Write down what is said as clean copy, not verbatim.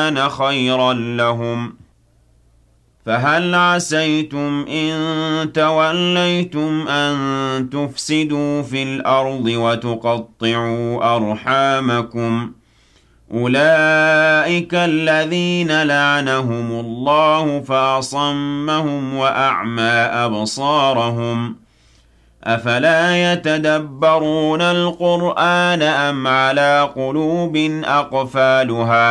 كَانَ خَيْرًا لَّهُمْ ۚ فَهَلْ عَسَيْتُمْ إِن تَوَلَّيْتُمْ أَن تُفْسِدُوا فِي الْأَرْضِ وَتُقَطِّعُوا أَرْحَامَكُمْ ۚ أُولَٰئِكَ الَّذِينَ لَعَنَهُمُ اللَّهُ فَأَصَمَّهُمْ وَأَعْمَىٰ أَبْصَارَهُمْ ۚ أَفَلَا يَتَدَبَّرُونَ الْقُرْآنَ أَمْ عَلَىٰ قُلُوبٍ أَقْفَالُهَا